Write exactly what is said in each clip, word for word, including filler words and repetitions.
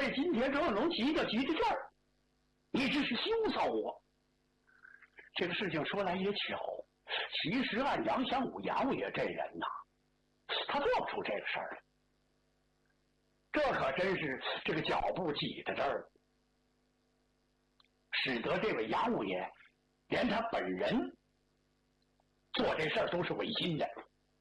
所以今天周应龙急就急在这儿，你这是羞臊我。这个事情说来也巧，其实按杨祥武杨五爷这人呐，他做不出这个事儿来。这可真是这个脚步挤在这儿，使得这位杨五爷连他本人做这事儿都是违心的。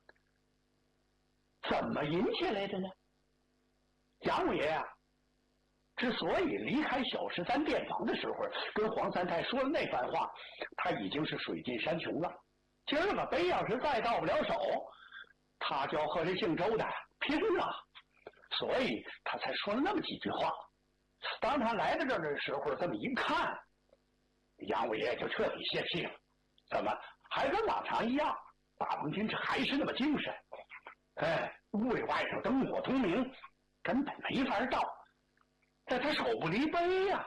怎么引起来的呢？杨五爷啊，之所以离开小十三店房的时候跟黄三太说了那番话，他已经是水尽山穷了。今儿个杯要是再到不了手，他就要和这姓周的拼了，所以他才说了那么几句话。当他来到这儿的时候，这么一看，杨五爷就彻底泄气了。怎么还跟往常一样？大鹏今这还是那么精神？哎，屋里外头灯火通明，根本没法到。但他手不离杯呀、啊。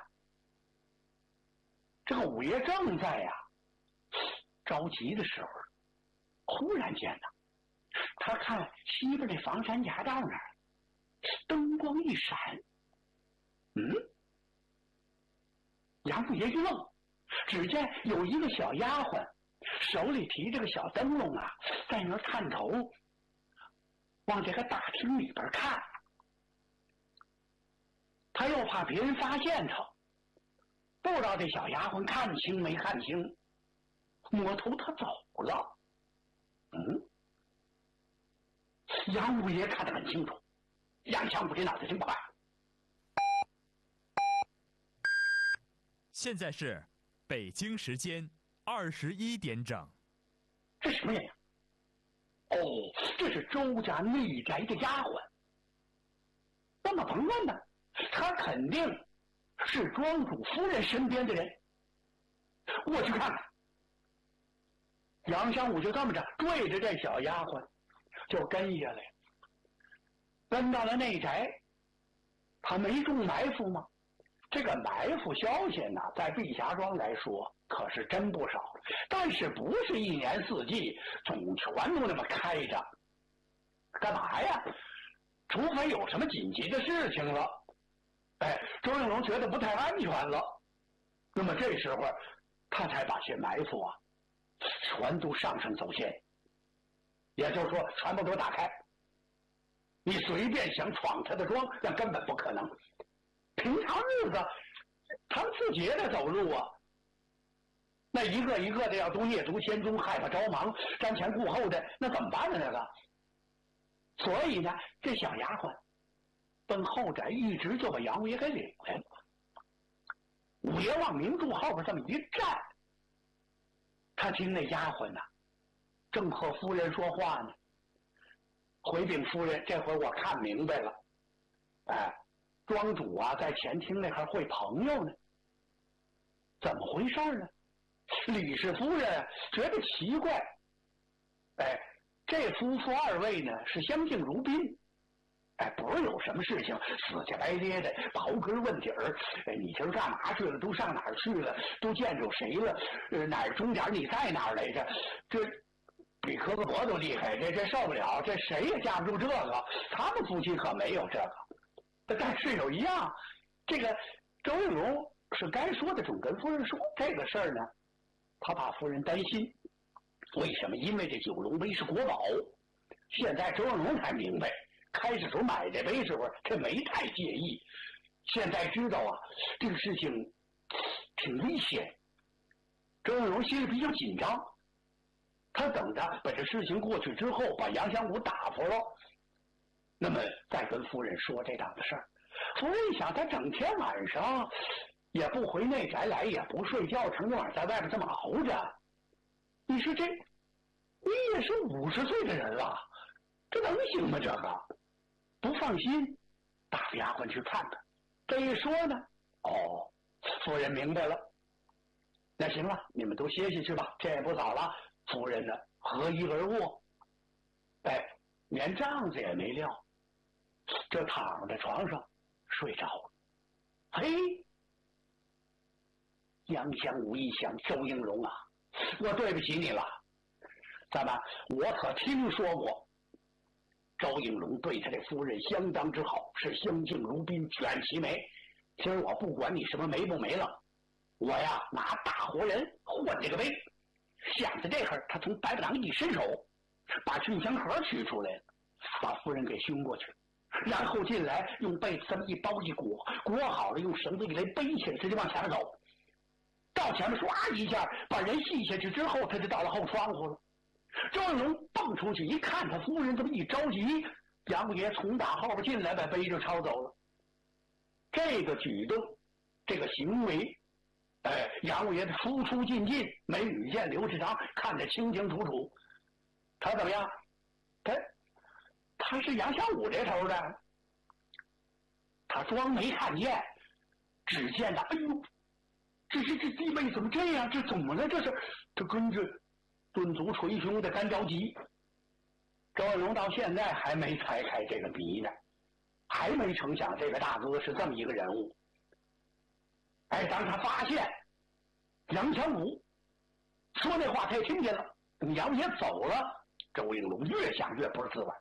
这个五爷正在呀、啊、着急的时候，忽然间呢，他看西边那房山夹道那儿灯光一闪，嗯，杨五爷一愣，只见有一个小丫鬟手里提着个小灯笼啊，在那儿探头往这个大厅里边看。他又怕别人发现他，不知道这小丫鬟看清没看清，摸头他走了。嗯，杨五爷看得很清楚，杨强武这脑子真快。 现在是北京时间二十一点整。 这什么人呀？哦，这是周家内宅的丫鬟。那么甭问呢，他肯定是庄主夫人身边的人。我去看看。杨香武就这么着对着这小丫鬟就跟下来，跟到了内宅。他没中埋伏吗？这个埋伏消息呢，在碧霞庄来说可是真不少，但是不是一年四季总全都那么开着。干嘛呀？除非有什么紧急的事情了，哎，周应龙觉得不太安全了，那么这时候他才把些埋伏啊全都上上走线，也就是说全部都打开。你随便想闯他的庄，那根本不可能。平常日子他们自己也得走路啊，那一个一个的要都夜读仙踪，害怕着忙，瞻前顾后的，那怎么办呢？这个，所以呢，这小丫鬟奔后宅一直就把杨五爷给领来了。五爷往明柱后边这么一站，他听那丫鬟呢正和夫人说话呢，回禀夫人，这回我看明白了，哎，庄主啊在前厅那还会朋友呢，怎么回事呢？李氏夫人觉得奇怪，哎，这夫妇二位呢是相敬如宾，哎，不是有什么事情死乞白咧的刨根问底儿，哎，你今儿干嘛去了？都上哪儿去了？都见着谁了？呃，哪儿钟点你在哪儿来着？这比磕个脖都厉害，这这受不了，这谁也架不住这个。他们夫妻可没有这个，但是有一样，这个周应龙是该说的总跟夫人说这个事儿呢，他怕夫人担心。为什么？因为这九龙杯是国宝。现在周应龙才明白，开始时候买这杯时候这没太介意，现在知道啊这个事情挺危险。周应龙心里比较紧张，他等着把这事情过去之后，把杨香武打发了，那么再跟夫人说这档子事儿。夫人一想，他整天晚上也不回内宅来，也不睡觉，成天晚上在外边这么熬着，你说这你也是五十岁的人了，这能行吗？这个不放心，打发丫鬟去看看。这一说呢，哦，夫人明白了。那行了，你们都歇歇去吧，这也不早了。夫人呢，合衣而卧，哎，连帐子也没撂，这躺在床上睡着了。嘿，杨香武一想，周应龙啊，我对不起你了。怎么？我可听说过周应龙对他的夫人相当之好，是相敬如宾，全其美。今儿我不管你什么媒不媒了，我呀拿大活人换这个媒。想着这会儿，他从白布囊一伸手，把熏香盒取出来了，把夫人给熏过去，然后进来用被子这么一包一裹，裹好了用绳子一来背起来，直接往前面走。到前面唰一下把人系下去之后，他就到了后窗户了。周应龙蹦出去一看，他夫人这么一着急，杨五爷从打后边进来，把杯就抄走了。这个举动，这个行为，哎，杨五爷的出出进进，梅雨见刘世昌看得清清楚楚。他怎么样？他他是杨小五这头的，他装没看见，只见他，哎呦，这这这弟妹怎么这样？这怎么了？这是这跟着顿足捶胸的干着急。周应龙到现在还没拆开这个谜呢，还没成想这个大哥是这么一个人物。哎，当他发现杨小五说那话，他也听见了，等杨爷走了，周应龙越想越不是滋味，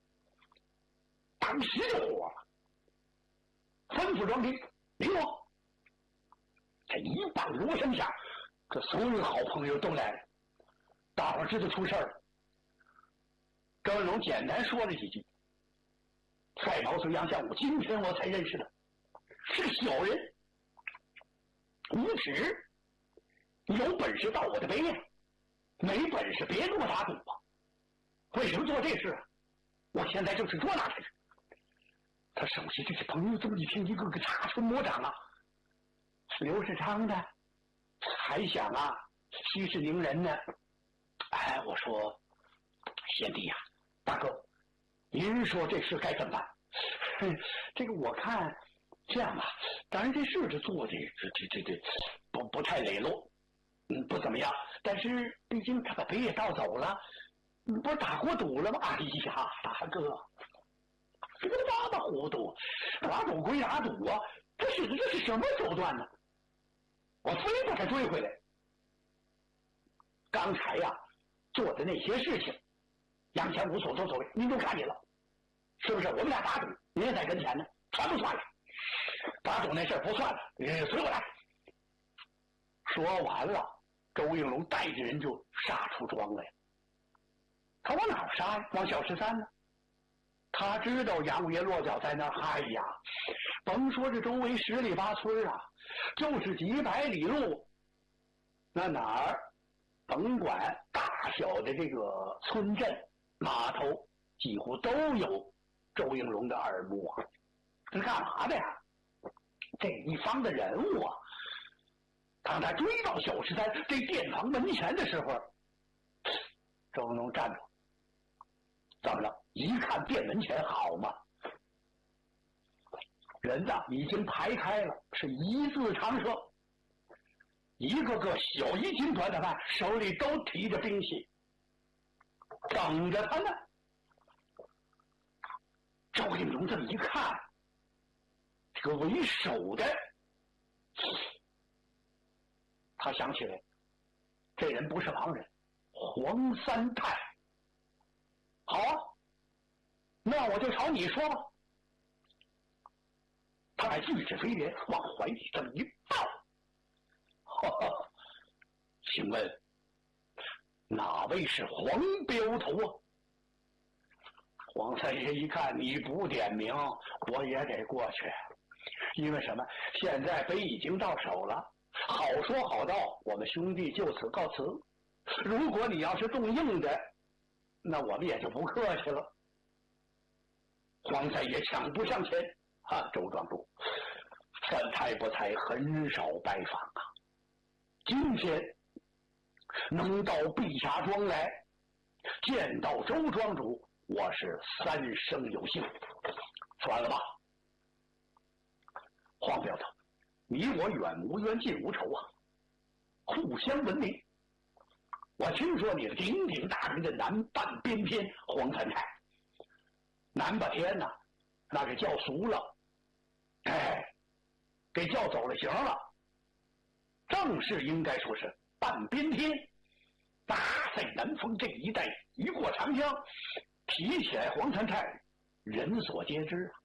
当时就火了，吩咐庄平领我。这一棒锣声下，这所有好朋友都来了，大伙知道出事儿了。周应龙简单说了几句，再告诉杨小五，今天我才认识他，是个小人，无耻，有本事到我的杯呀，没本事别跟我打赌啊！为什么做这事啊？我现在就是捉拿他去。他手下这些朋友这么一听，一个个插春魔掌啊！刘世昌的还想啊息事宁人呢。哎，我说贤弟呀、啊，大哥，您说这事该怎么办？这个我看这样吧，当然这事这做的这这这这不不太磊落，嗯，不怎么样。但是毕竟他把杯也倒走了，你不是打过赌了吗？哎呀，大哥，这个妈妈糊涂，打赌归打赌啊，这使的这是什么手段呢？我非把他追回来。刚才呀、啊、做的那些事情，杨前无所作所为，您都看见了，是不是？我们俩打赌，您也在跟前呢，全不算了。打赌那事儿不算了，你随我来。说完了，周应龙带着人就杀出庄来。他往哪儿杀呀？往小十三呢？他知道杨五爷落脚在那儿，哎呀，甭说这周围十里八村啊，就是几百里路，那哪儿，甭管大小的这个村镇码头，几乎都有周应龙的耳目啊。这是干嘛的呀？这一方的人物啊，当他追到小十三这店房门前的时候，周应龙站住，怎么了？一看店门前，好嘛，人呐已经排开了，是一字长蛇，一个个小一斤团的饭，手里都提着兵器，等着他呢。周应龙这么一看，这个为首的，他想起来，这人不是旁人，黄三泰。好啊，那我就朝你说吧。他把玉指飞镰往怀里这么一抱，哈哈，请问哪位是黄镖头啊？黄三爷一看你不点名，我也得过去，因为什么？现在杯已经到手了，好说好道，我们兄弟就此告辞。如果你要是动硬的，那我们也就不客气了。黄三爷抢不上前啊，周庄主，三太不才很少拜访啊，今天能到碧霞庄来见到周庄主，我是三生有幸。算了吧，黄镖头，你我远无冤近无仇啊，互相闻名。我听说你是鼎鼎大名的南半边天黄三太，南半天呢、啊，那是叫俗了，哎，给叫走了形了。正是应该说是半边天，大在南方这一带，一过长江， 提起来黄山菜，人所皆知啊。